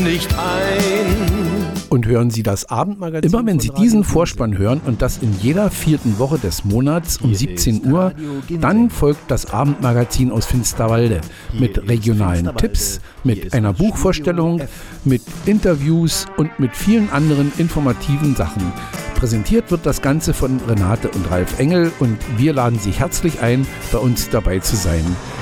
nicht ein. Und hören Sie das Abendmagazin? Immer wenn Sie diesen Vorspann hören und das in jeder 4. Woche des Monats um 17 Uhr, dann folgt das Abendmagazin aus Finsterwalde mit regionalen Tipps, mit einer Buchvorstellung, mit Interviews und mit vielen anderen informativen Sachen. Präsentiert wird das Ganze von Renate und Ralf Engel und wir laden Sie herzlich ein, bei uns dabei zu sein.